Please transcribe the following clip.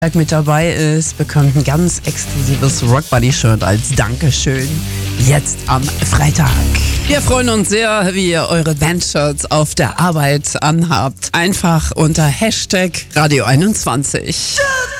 mit dabei ist, bekommt ein ganz exklusives Rockbuddy-Shirt als Dankeschön. Jetzt am Freitag. Wir freuen uns sehr, wie ihr eure Bandshirts auf der Arbeit anhabt. Einfach unter #Radio21.